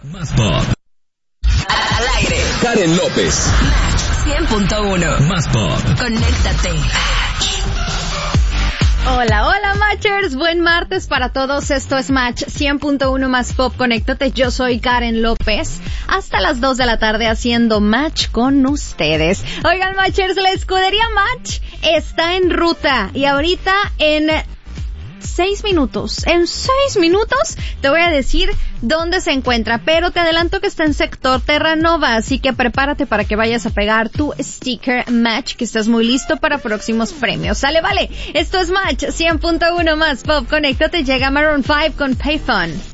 Más pop. Al aire. Karen López. Match 100.1. Más pop. Conéctate. Hola, hola Matchers, buen martes para todos, esto es Match 100.1 Más Pop, conéctate, yo soy Karen López, hasta las 2 de la tarde haciendo Match con ustedes. Oigan Matchers, la escudería Match está en ruta y ahorita en 6 minutos te voy a decir dónde se encuentra, pero te adelanto que está en sector Terranova, así que prepárate para que vayas a pegar tu sticker Match, que estás muy listo para próximos premios. Sale, vale, esto es Match 100.1 Más Pop, conéctate, llega Maroon 5 con Payphone.